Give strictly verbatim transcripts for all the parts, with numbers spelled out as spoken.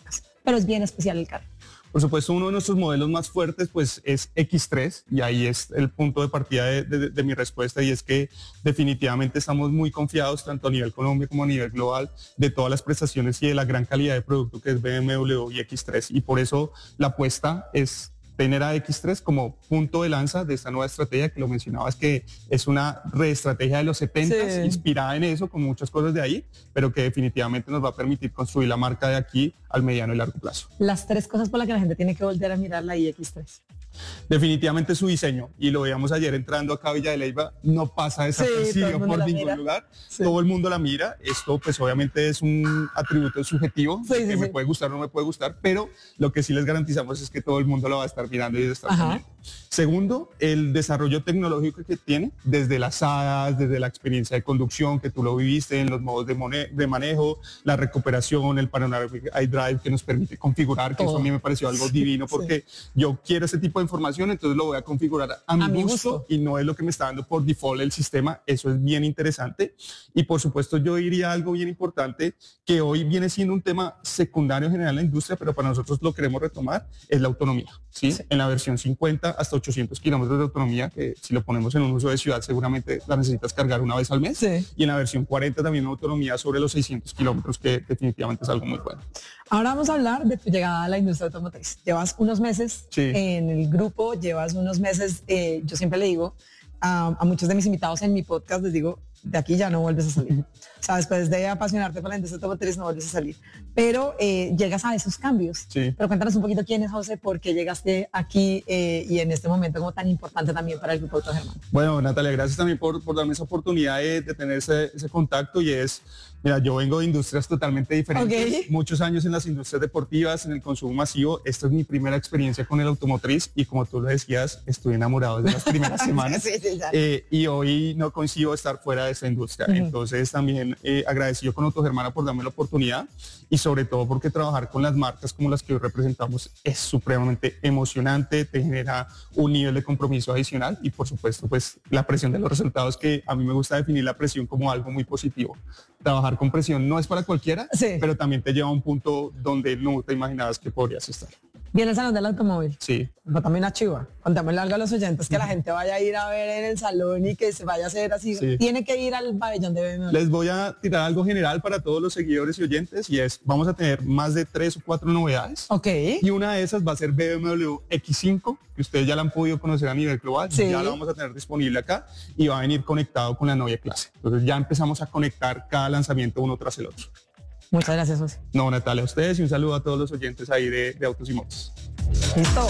marcas, pero es bien especial el carro. Por supuesto, uno de nuestros modelos más fuertes pues es equis tres y ahí es el punto de partida de, de, de mi respuesta, y es que definitivamente estamos muy confiados tanto a nivel Colombia como a nivel global de todas las prestaciones y de la gran calidad de producto que es B M W y equis tres, y por eso la apuesta es tener a equis tres como punto de lanza de esta nueva estrategia que lo mencionabas, que es una reestrategia de los setenta, sí, inspirada en eso, con muchas cosas de ahí, pero que definitivamente nos va a permitir construir la marca de aquí al mediano y largo plazo. Las tres cosas por las que la gente tiene que volver a mirar la i equis tres. Definitivamente su diseño, y lo veíamos ayer entrando acá a Villa de Leyva, no pasa desapercibido, sí, por ningún mira. lugar, sí. Todo el mundo la mira. Esto pues obviamente es un atributo subjetivo, sí, que sí, me sí. puede gustar o no me puede gustar, pero lo que sí les garantizamos es que todo el mundo lo va a estar mirando y estar viendo. Segundo, el desarrollo tecnológico que tiene, desde las hadas, desde la experiencia de conducción que tú lo viviste en los modos de, mone- de manejo, la recuperación, el Panoramic iDrive que nos permite configurar, que oh. eso a mí me pareció algo divino, porque sí. yo quiero ese tipo de información, entonces lo voy a configurar a mi, a mi gusto, gusto y no es lo que me está dando por default el sistema. Eso es bien interesante. Y por supuesto yo diría algo bien importante que hoy viene siendo un tema secundario general en la industria, pero para nosotros lo queremos retomar, es la autonomía. ¿sí? Sí. En la versión cincuenta hasta ochocientos kilómetros de autonomía, que si lo ponemos en un uso de ciudad seguramente la necesitas cargar una vez al mes, sí. y en la versión cuarenta también una autonomía sobre los seiscientos kilómetros, que definitivamente es algo muy bueno. Ahora vamos a hablar de tu llegada a la industria automotriz. Llevas unos meses sí. en el grupo, llevas unos meses, eh, yo siempre le digo a, a muchos de mis invitados en mi podcast, les digo, de aquí ya no vuelves a salir. O sea, después de apasionarte por la industria automotriz no vuelves a salir. Pero eh, llegas a esos cambios. Sí. Pero cuéntanos un poquito quién es José, por qué llegaste aquí eh, y en este momento como tan importante también para el Grupo Autogermán. Bueno, Natalia, gracias también por, por darme esa oportunidad de, de tener ese, ese contacto, y es... Mira, yo vengo de industrias totalmente diferentes, okay. muchos años en las industrias deportivas, en el consumo masivo. Esta es mi primera experiencia con el automotriz y, como tú lo decías, estoy enamorado desde las primeras semanas. sí, sí, eh, y hoy no consigo estar fuera de esa industria. Uh-huh. Entonces también eh, agradecido con Autogermana por darme la oportunidad, y sobre todo porque trabajar con las marcas como las que hoy representamos es supremamente emocionante, te genera un nivel de compromiso adicional y por supuesto pues la presión de los resultados, que a mí me gusta definir la presión como algo muy positivo. Trabajar con presión no es para cualquiera, sí. pero también te lleva a un punto donde no te imaginabas que podrías estar. ¿Viene el salón del automóvil? Sí. Pero también a Chiva. Contémosle algo a los oyentes, que la gente vaya a ir a ver en el salón y que se vaya a hacer así. Sí. Tiene que ir al pabellón de B M W. Les voy a tirar algo general para todos los seguidores y oyentes, y es, vamos a tener más de tres o cuatro novedades. Ok. Y una de esas va a ser B M W equis cinco, que ustedes ya la han podido conocer a nivel global. Sí. Ya la vamos a tener disponible acá y va a venir conectado con la Neue Klasse. Entonces ya empezamos a conectar cada lanzamiento uno tras el otro. Muchas gracias, José. No, Natalia, a ustedes, y un saludo a todos los oyentes ahí de, de Autos y Motos. Listo.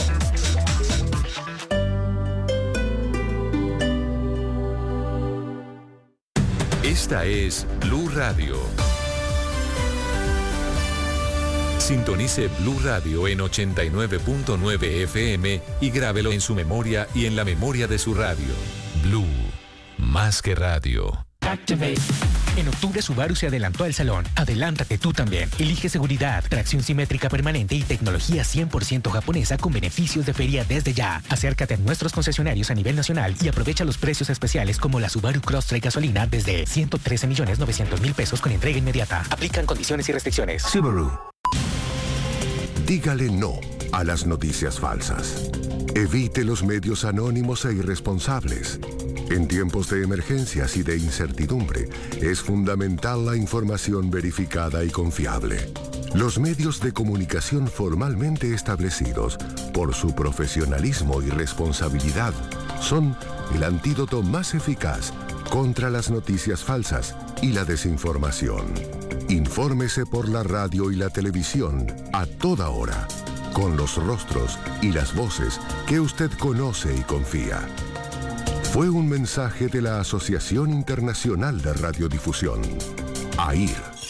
Esta es Blue Radio. Sintonice Blue Radio en ochenta y nueve punto nueve F M y grábelo en su memoria y en la memoria de su radio. Blue, más que radio. Activate. En octubre Subaru se adelantó al salón. Adelántate tú también. Elige seguridad, tracción simétrica permanente y tecnología cien por ciento japonesa con beneficios de feria desde ya. Acércate a nuestros concesionarios a nivel nacional y aprovecha los precios especiales como la Subaru Crosstrek gasolina desde ciento trece millones novecientos mil pesos con entrega inmediata. Aplican condiciones y restricciones. Subaru. Dígale no a las noticias falsas. Evite los medios anónimos e irresponsables. En tiempos de emergencias y de incertidumbre, es fundamental la información verificada y confiable. Los medios de comunicación formalmente establecidos, por su profesionalismo y responsabilidad, son el antídoto más eficaz contra las noticias falsas y la desinformación. Infórmese por la radio y la televisión a toda hora, con los rostros y las voces que usted conoce y confía. Fue un mensaje de la Asociación Internacional de Radiodifusión, A I R.